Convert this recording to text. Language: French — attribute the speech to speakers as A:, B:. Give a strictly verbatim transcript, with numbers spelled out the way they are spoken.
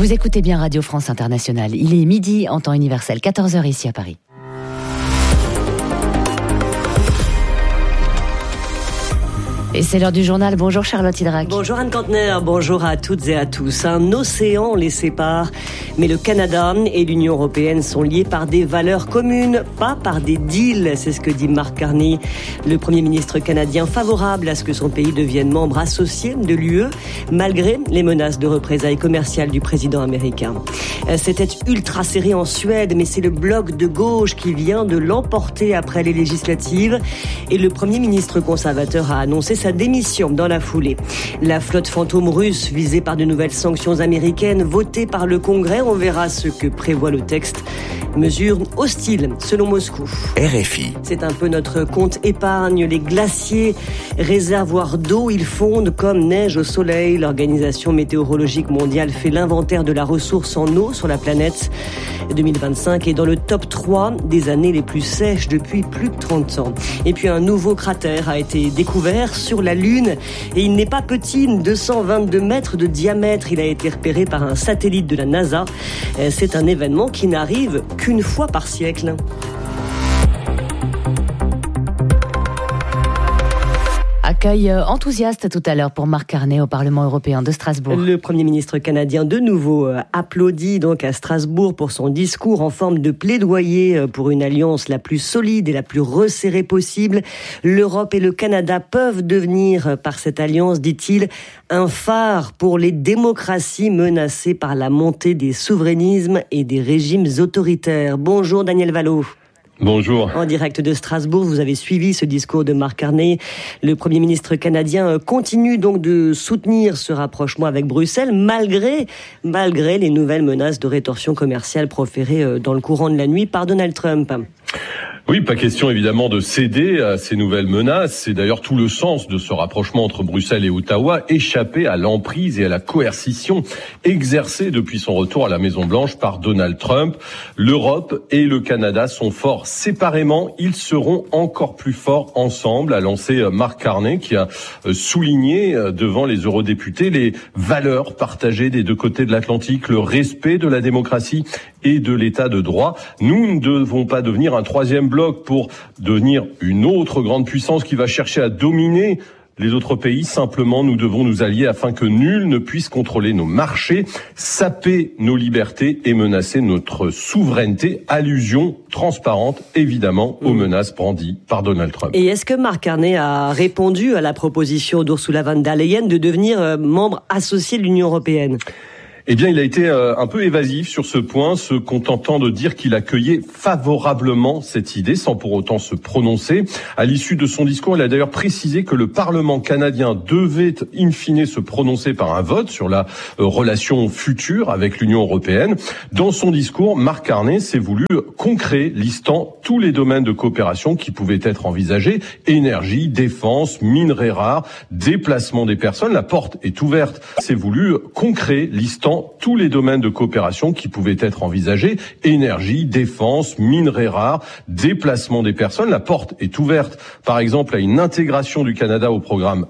A: Vous écoutez bien Radio France Internationale. Il est midi en temps universel, quatorze heures ici à Paris. Et c'est l'heure du journal. Bonjour Charlotte Hydrac.
B: Bonjour Anne Kantner, bonjour à toutes et à tous. Un océan les sépare, mais le Canada et l'Union européenne sont liés par des valeurs communes, pas par des deals. C'est ce que dit Mark Carney, le Premier ministre canadien, favorable à ce que son pays devienne membre associé de l'U E, malgré les menaces de représailles commerciales du président américain. C'était ultra serré en Suède, mais c'est le bloc de gauche qui vient de l'emporter après les législatives. Et le Premier ministre conservateur a annoncé sa démission dans la foulée. La flotte fantôme russe visée par de nouvelles sanctions américaines votées par le Congrès, on verra ce que prévoit le texte. Mesure hostile selon Moscou.
C: R F I.
B: C'est un peu notre compte épargne. Les glaciers, réservoirs d'eau, ils fondent comme neige au soleil. L'Organisation météorologique mondiale fait l'inventaire de la ressource en eau sur la planète. deux mille vingt-cinq est dans le top trois des années les plus sèches depuis plus de trente ans. Et puis un nouveau cratère a été découvert sur la Lune et il n'est pas petit, deux cent vingt-deux mètres de diamètre. Il a été repéré par un satellite de la NASA. C'est un événement qui n'arrive qu'une fois par siècle.
A: Accueil enthousiaste tout à l'heure pour Mark Carney au Parlement européen de Strasbourg.
B: Le Premier ministre canadien de nouveau applaudi donc à Strasbourg pour son discours en forme de plaidoyer pour une alliance la plus solide et la plus resserrée possible. L'Europe et le Canada peuvent devenir par cette alliance, dit-il, un phare pour les démocraties menacées par la montée des souverainismes et des régimes autoritaires. Bonjour Daniel Vallot.
D: Bonjour.
B: En direct de Strasbourg, vous avez suivi ce discours de Mark Carney. Le Premier ministre canadien continue donc de soutenir ce rapprochement avec Bruxelles, malgré, malgré les nouvelles menaces de rétorsion commerciale proférées dans le courant de la nuit par Donald Trump.
D: Oui, pas question évidemment de céder à ces nouvelles menaces. C'est d'ailleurs tout le sens de ce rapprochement entre Bruxelles et Ottawa, échapper à l'emprise et à la coercition exercée depuis son retour à la Maison-Blanche par Donald Trump. L'Europe et le Canada sont forts séparément, ils seront encore plus forts ensemble, a lancé Mark Carney, qui a souligné devant les eurodéputés les valeurs partagées des deux côtés de l'Atlantique, le respect de la démocratie et de l'état de droit. Nous ne devons pas devenir un troisième bloc pour devenir une autre grande puissance qui va chercher à dominer les autres pays. Simplement, nous devons nous allier afin que nul ne puisse contrôler nos marchés, saper nos libertés et menacer notre souveraineté. Allusion transparente, évidemment, aux menaces brandies par Donald Trump.
B: Et est-ce que Mark Carney a répondu à la proposition d'Ursula von der Leyen de devenir membre associé de l'Union européenne ?
D: Eh bien, il a été euh, un peu évasif sur ce point, se contentant de dire qu'il accueillait favorablement cette idée, sans pour autant se prononcer. À l'issue de son discours, il a d'ailleurs précisé que le Parlement canadien devait, in fine, se prononcer par un vote sur la euh, relation future avec l'Union européenne. Dans son discours, Mark Carney s'est voulu concret, listant tous les domaines de coopération qui pouvaient être envisagés: énergie, défense, minerais rares, déplacement des personnes. La porte est ouverte. C'est voulu concret, listant tous les domaines de coopération qui pouvaient être envisagés: énergie, défense, minerais rares, déplacement des personnes. La porte est ouverte, par exemple, à une intégration du Canada au programme